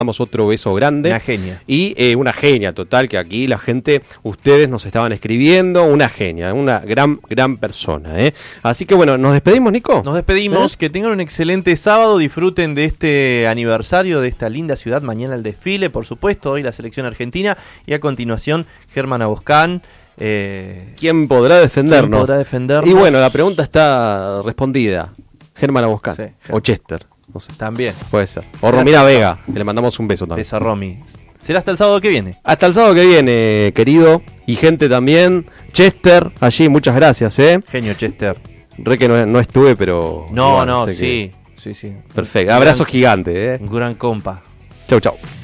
Damos otro beso grande. Una genia. Y una genia total, que aquí la gente, ustedes nos estaban escribiendo, una genia, una gran persona. Así que bueno, ¿nos despedimos, Nico? Nos despedimos, que tengan un excelente sábado, disfruten de este aniversario de esta linda ciudad, mañana el desfile, por supuesto, hoy la selección argentina y a continuación Germán Aboscán. ¿Quién podrá defendernos? ¿Quién podrá defendernos? Y bueno, la pregunta está respondida. Germán Aboscán, Sí, o Chester. No sé. También. Puede ser. O Romina Vega, que le mandamos un beso también. Beso a Romy. Será hasta el sábado que viene. Hasta el sábado que viene, querido. Y gente también. Chester, allí, muchas gracias, Genio Chester. Re que no estuve, pero... No, igual, sé sí. que- Sí. Perfecto. Abrazo gigante, Un gran compa. Chau.